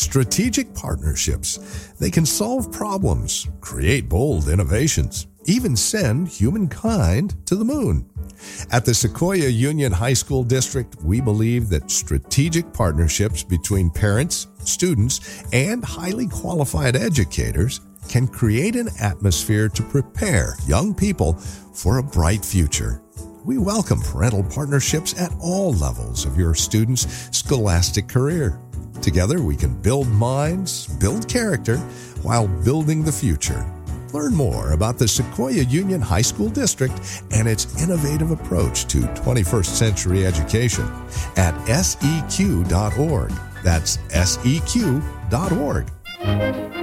Strategic partnerships. They can solve problems, create bold innovations, even send humankind to the moon. At the Sequoia Union High School District, we believe that strategic partnerships between parents, students, and highly qualified educators can create an atmosphere to prepare young people for a bright future. We welcome parental partnerships at all levels of your students' scholastic career. Together, we can build minds, build character, while building the future. Learn more about the Sequoia Union High School District and its innovative approach to 21st century education at seq.org. That's seq.org.